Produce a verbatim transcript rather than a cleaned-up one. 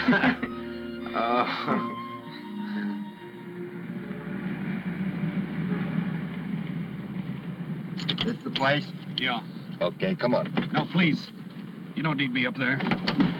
Oh. This the place? Yeah. Okay, come on. No, please. You don't need me up there.